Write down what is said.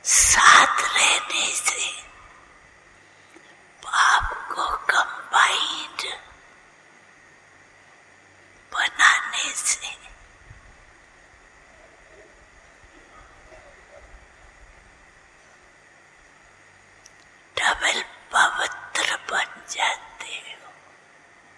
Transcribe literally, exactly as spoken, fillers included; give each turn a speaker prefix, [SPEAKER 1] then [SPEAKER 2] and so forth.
[SPEAKER 1] साथ रहने से, पाप को कंबाइंड बनाने से